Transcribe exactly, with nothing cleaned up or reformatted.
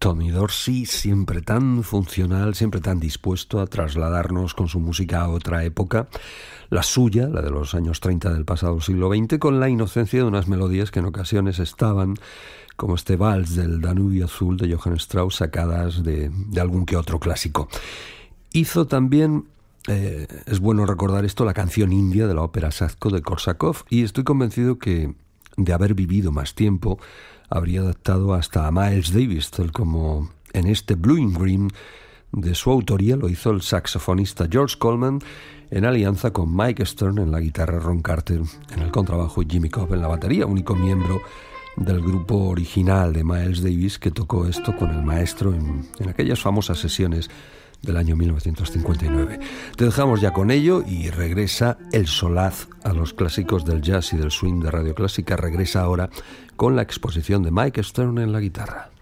Tommy Dorsey, siempre tan funcional, siempre tan dispuesto a trasladarnos con su música a otra época, la suya, la de los años treinta del pasado siglo veinte, con la inocencia de unas melodías que en ocasiones estaban, como este vals del Danubio Azul de Johann Strauss, sacadas de, de algún que otro clásico. Hizo también, eh, es bueno recordar esto, la canción india de la ópera Sadko de Korsakov, y estoy convencido que, de haber vivido más tiempo, habría adaptado hasta a Miles Davis, tal como en este Blue in Green de su autoría lo hizo el saxofonista George Coleman en alianza con Mike Stern en la guitarra, Ron Carter en el contrabajo y Jimmy Cobb en la batería, único miembro del grupo original de Miles Davis que tocó esto con el maestro en, en aquellas famosas sesiones del año mil novecientos cincuenta y nueve. Te dejamos ya con ello y regresa el solaz a los clásicos del jazz y del swing de Radio Clásica. Regresa ahora con la exposición de Mike Stern en la guitarra.